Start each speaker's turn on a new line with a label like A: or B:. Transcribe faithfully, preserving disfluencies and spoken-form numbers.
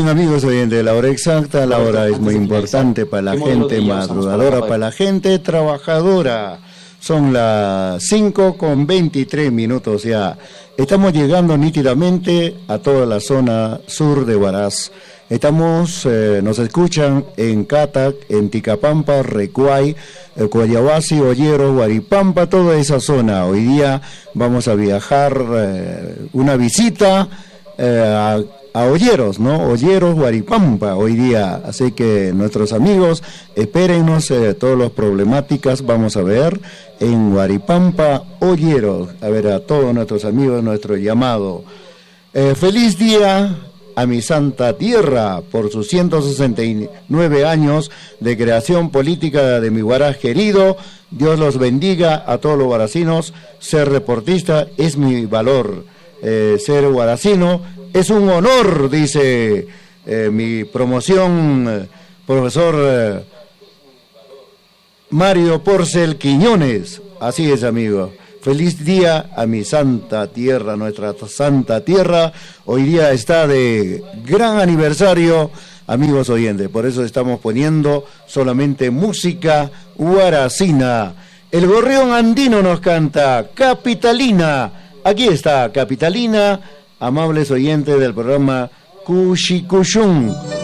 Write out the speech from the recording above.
A: Bien, amigos oyentes, la hora exacta, la hora es muy importante para la gente madrugadora, para la gente trabajadora. Son las cinco con veintitrés minutos ya. Estamos llegando nítidamente a toda la zona sur de Huaraz. Estamos, eh, nos escuchan en Catac, en Ticapampa, Recuay, eh, Coyahuasi, Ollero, Huaripampa, toda esa zona. Hoy día vamos a viajar, eh, una visita eh, a, a Olleros, ¿no? Olleros, Huaripampa, hoy día. Así que nuestros amigos, espérennos, eh, todas las problemáticas vamos a ver en Huaripampa, Olleros. A ver, a todos nuestros amigos, nuestro llamado. Eh, feliz día a mi santa tierra por sus ciento sesenta y nueve años de creación política de mi Huaraz querido. Dios los bendiga a todos los huaracinos. Ser deportista es mi valor. Eh, ser huaracino es un honor, dice eh, mi promoción, eh, profesor eh, Mario Porcel Quiñones. Así es, amigo. Feliz día a mi santa tierra, nuestra santa tierra. Hoy día está de gran aniversario, amigos oyentes. Por eso estamos poniendo solamente música huaracina. El gorrión andino nos canta Capitalina. Aquí está Capitalina, amables oyentes del programa Cuchicuchún.